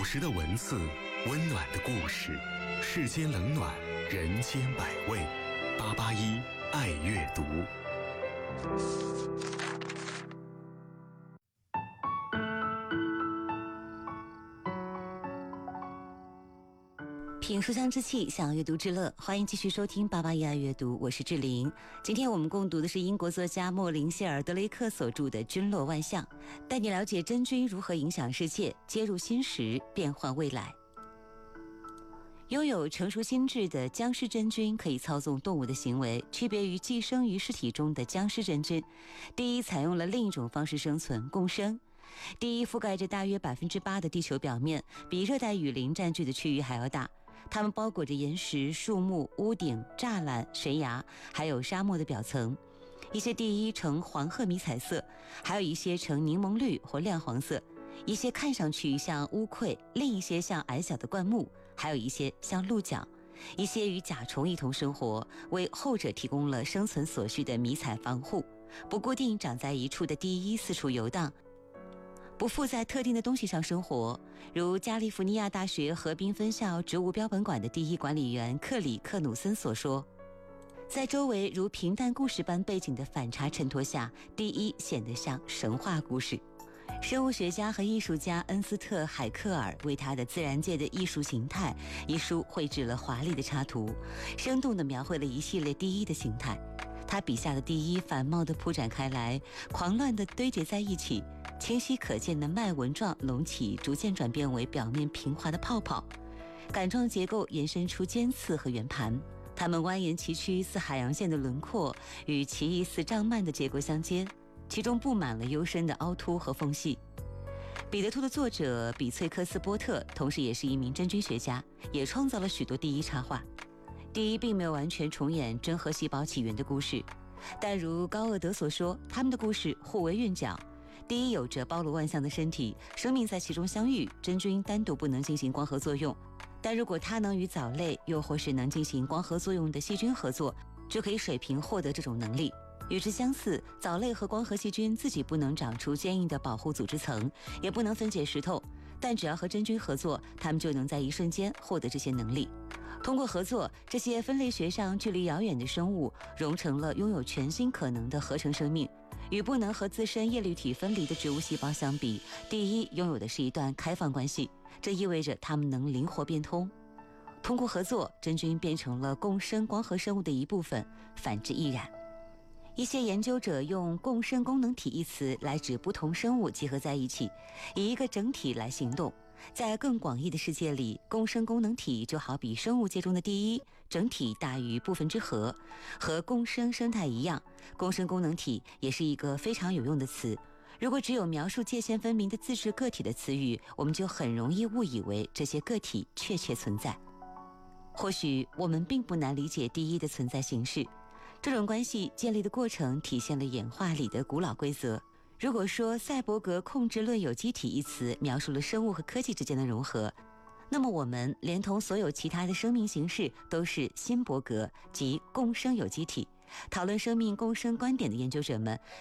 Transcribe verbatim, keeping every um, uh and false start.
朴实的文字，温暖的故事，世间冷暖，人间百味。八八一爱阅读。 品书香之气，享阅读之乐，欢迎继续收听八八一爱阅读，我是志玲。今天我们共读的是英国作家莫林谢尔德雷克所著的《菌落万象》，带你了解真菌如何影响世界，接入新时，变换未来。拥有成熟心智的僵尸真菌可以操纵动物的行为，区别于寄生于尸体中的僵尸真菌。第一，采用了另一种方式生存，共生。第一，覆盖着大约百分之八的地球表面，比热带雨林占据的区域还要大。它们包裹着岩石、树木、屋顶、栅栏、悬崖，还有沙漠的表层。一些第一呈黄褐迷彩色，还有一些呈柠檬绿或亮黄色。一些看上去像乌龟，另一些像矮小的灌木，还有一些像鹿角。一些与甲虫一同生活，为后者提供了生存所需的迷彩防护。不固定长在一处的第一四处游荡，不附在特定的东西上生活，如加利福尼亚大学河滨分校植物标本馆的第一管理员克里克努森所说，在周围如平淡故事般背景的反差衬托下，第一显得像神话故事。生物学家和艺术家恩斯特·海克尔为他的《自然界的艺术形态》一书绘制了华丽的插图，生动地描绘了一系列第一的形态。他笔下的第一繁茂地铺展开来，狂乱地堆叠在一起，清晰可见的脉纹状隆起逐渐转变为表面平滑的泡泡，杆状结构延伸出尖刺和圆盘，它们蜿蜒崎岖似海洋线的轮廓，与奇异似帐幔的结构相接，其中布满了幽深的凹凸和缝隙。彼得兔的作者比翠克斯波特同时也是一名真菌学家，也创造了许多第一插画。第一并没有完全重演真核细胞起源的故事，但如高厄德所说，他们的故事互为韵脚。第一有着包罗万象的身体，生命在其中相遇，真菌单独不能进行光合作用，但如果它能与藻类又或是能进行光合作用的细菌合作，就可以水平获得这种能力。与之相似，藻类和光合细菌自己不能长出坚硬的保护组织层，也不能分解石头，但只要和真菌合作，它们就能在一瞬间获得这些能力。通过合作，这些分类学上距离遥远的生物融成了拥有全新可能的合成生命。与不能和自身叶绿体分离的植物细胞相比，第一拥有的是一段开放关系，这意味着它们能灵活变通。通过合作，真菌变成了共生光合生物的一部分，反之亦然。一些研究者用共生功能体一词来指不同生物集合在一起，以一个整体来行动。在更广义的世界里，共生功能体就好比生物界中的第一，整体大于部分之和。和共生生态一样，共生功能体也是一个非常有用的词。如果只有描述界限分明的自治个体的词语，我们就很容易误以为这些个体确切存在。或许我们并不难理解第一的存在形式，这种关系建立的过程体现了演化里的古老规则。如果说赛博格控制论有机体一词描述了生物和科技之间的融合，那么我们连同所有其他的生命形式都是新伯格即共生有机体。讨论生命共生观点的研究者们